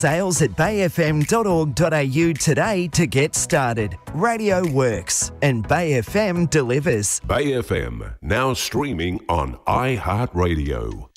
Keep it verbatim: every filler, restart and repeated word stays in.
Sales at bay f m dot org dot a u today to get started. Radio works and Bay F M delivers. Bay F M, now streaming on iHeartRadio.